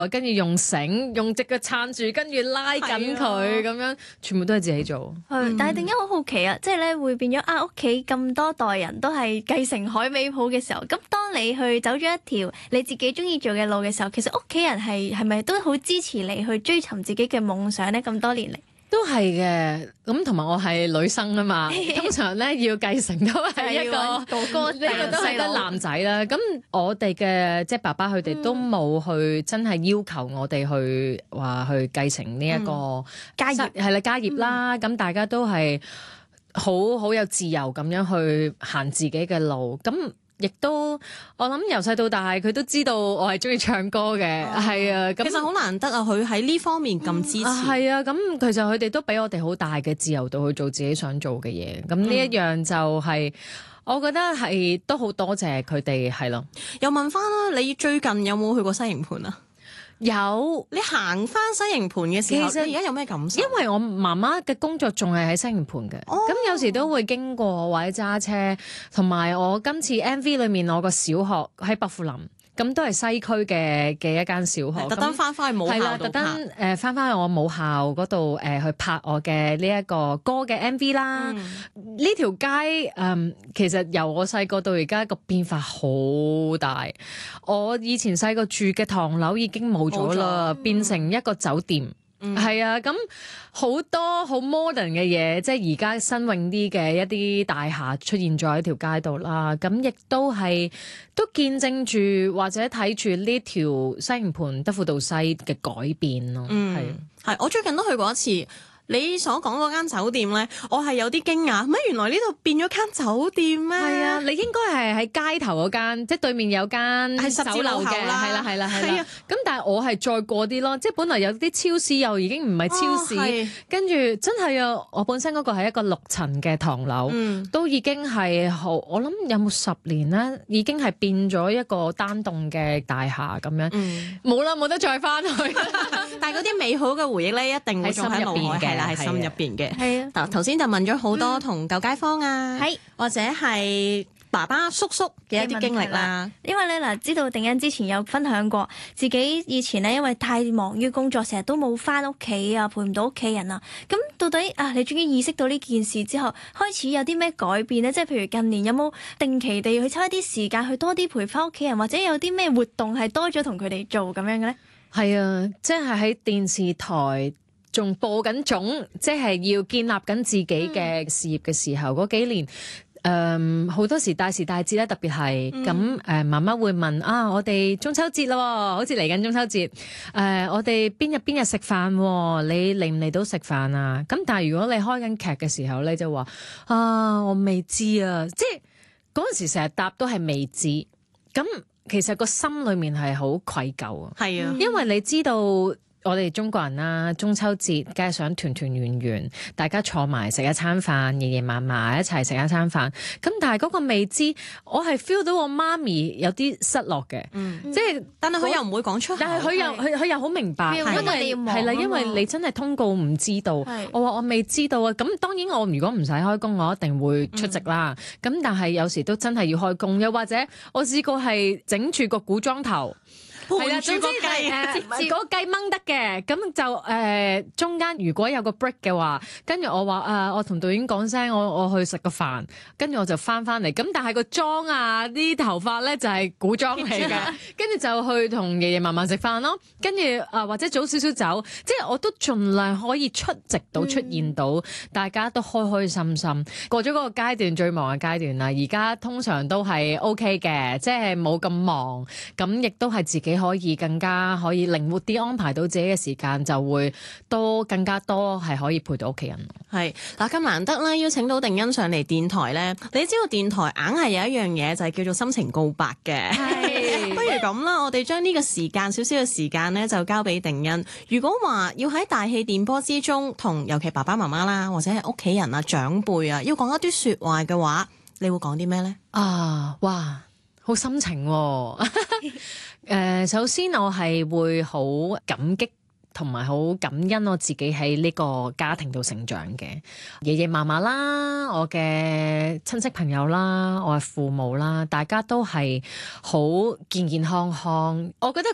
跟住用繩用隻腳撐住，跟住拉緊佢咁樣，全部都係自己做。 但係定欣好好奇啊，即係咧會變咗屋企咁多代人都係繼承海味鋪嘅時候，咁當你去走咗一條你自己中意做嘅路嘅時候，其實屋企人係咪都好支持你去追尋自己嘅夢想咧？咁多年嚟都係嘅，咁同埋我係女生啊嘛，通常咧要繼承都係一個哥哥， 呢個都係得男仔啦。咁我哋嘅即係爸爸佢哋都冇去真係要求我哋去話去繼承呢一個家業係啦家業啦。咁大家都係好有自由咁樣去行自己嘅路。咁亦都我諗由細到大佢都知道我係中意唱歌嘅，係啊。咁其實好難得啊，佢喺呢方面咁支持。 係啊，咁其實佢哋都俾我哋好大嘅自由度去做自己想做嘅嘢。咁呢一樣就係我覺得係都好多謝佢哋係咯。 又問翻啦，你最近有冇去過西營盤啊？ 有， 你行翻西營盤嘅時候， 其實你而家有咩感受？ 因為我媽媽嘅工作仲係喺西營盤嘅，咁有時都會經過或者揸車，同埋我今次 MV 裏面我個小學喺薄扶林。咁都係西區嘅一間小學， 特登翻返去母校度拍， 特登翻返去我母校嗰度去拍我嘅呢一個歌嘅 MV 啦。呢條街其實由我細個到而家個變化好大。我以前細個住嘅唐樓已經冇咗啦，變成一個酒店。係啊，咁好多好 modern 嘅嘢，即係而家新穎啲嘅一啲大廈出現咗喺條街度啦。咁亦都見證住或者睇住呢條西營盤德輔道西嘅改變咯。 係我最近都去過一次。你所講嗰間酒店咧，我係有啲驚訝，乜原來呢度變咗間酒店咩？係啊，你應該係喺街頭嗰間，即係對面有間係十字路口啦， 係啦。咁但係我係再過啲咯，即係本來有啲超市又已經唔係超市，跟住真係啊！我本身嗰個係一個6層嘅唐樓，都已經係好，我諗有冇10年啦，已經係變咗一個單棟嘅大廈咁樣。冇啦，冇得再翻去。 但係嗰啲美好嘅回憶咧，一定會仲喺腦海嘅。喺心入邊嘅， 係啊！ 頭先就問咗好多同舊街坊啊，或者係爸爸叔叔嘅一啲經歷啦。 因為咧嗱，知道定欣之前有分享過，自己以前咧因為太忙於工作，成日都冇翻屋企啊，陪唔到屋企人啊。咁到底啊，你終於意識到呢件事之後，開始有啲咩改變咧？即係譬如近年有冇定期地去抽一啲時間去多啲陪翻屋企人，或者有啲咩活動係多咗同佢哋做咁樣嘅咧？ 係啊，即係喺電視台仲播緊種，即係要建立緊自己嘅事業嘅時候，嗰幾年，好多時大時大節咧，特別係咁媽媽會問啊，我哋中秋節咯，好似嚟緊中秋節，我哋邊日食飯，你嚟唔嚟到食飯啊？咁但係如果你開緊劇嘅時候咧，就話啊，我未知啊，即係嗰陣時成日答都係未知，咁其實個心裏面係好愧疚啊， 係啊， 因為你知道。我哋中國人啦，中秋節梗係想團團圓圓，大家坐埋食一餐飯，爺爺嫲嫲一齊食一餐飯。咁但係嗰個未知，我係 feel 到我媽咪有啲失落嘅，即係但係佢又唔會講出口， 但係佢又好明白，因為係啦，因為你真係通告唔知道，我話我未知道啊。咁當然我如果唔使開工，我一定會出席啦。咁但係有時都真係要開工，又或者我試過係整住個古裝頭。係啦，總之係嗰個雞掹得嘅，咁就中間如果有個 break 嘅話，跟住我話我同導演講聲，我去食個飯，跟住我就翻嚟。咁但係個妝啊，啲頭髮咧就係古裝嚟嘅，跟住就去同爺爺嫲嫲食飯咯。跟住或者早少少走，即係我都盡量可以出席到、出現到，大家都開開心心。過咗嗰個階段最忙嘅階段啦，而家通常都係 OK 嘅，即係冇咁忙，咁亦都係自己更加可以靈活啲安排到自己嘅時間，就會更加多係可以陪到屋企人。 係嗱，咁難得咧，邀請到定欣上嚟電台咧，你知道電台硬係有一樣嘢就係叫做心情告白嘅。係，不如咁啦，我哋將呢個時間少少嘅時間咧，就交俾定欣。如果話要喺大氣電波之中，同尤其爸爸媽媽啦，或者係屋企人啊、長輩啊，要講一啲說話嘅話，你會講啲咩咧？ 哇，好心情喎。首先我係會好感激同埋好感恩我自己喺呢個家庭度成長嘅爺爺嫲嫲啦，我嘅親戚朋友啦，我嘅父母啦，大家都係好健健康康。我覺得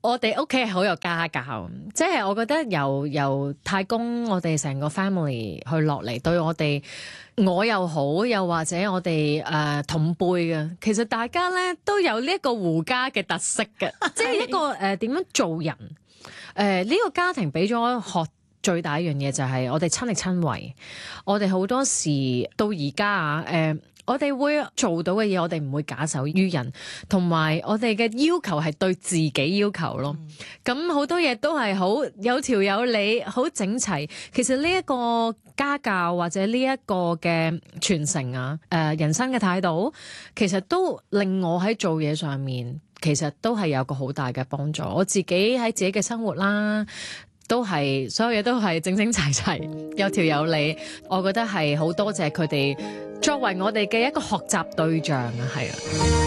我哋屋企係好有家教，即係我覺得由太公我哋成個 family 去落嚟對我又好，又或者我哋同輩嘅，其實大家咧都有呢一個胡家嘅特色嘅，即係一個點樣做人。呢個家庭俾咗學最大一樣嘢就係我哋親力親為，我哋好多時到而家我哋會做到嘅嘢，我哋唔會假手於人，同埋我哋嘅要求係對自己要求咯。咁好多嘢都係好有條有理，好整齊。其實呢一個家教或者呢一個嘅傳承啊，人生嘅態度，其實都令我喺做嘢上面，其實都係有個好大嘅幫助。我自己喺自己嘅生活啦，都係所有嘢都係整整齊齊，有條有理。我覺得係好多謝佢哋作為我哋嘅一個學習對象啊，係啊。